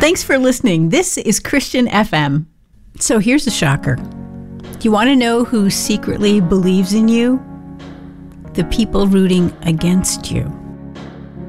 Thanks for listening. This is Christian FM. So here's a shocker. You want to know who secretly believes in you? The people rooting against you.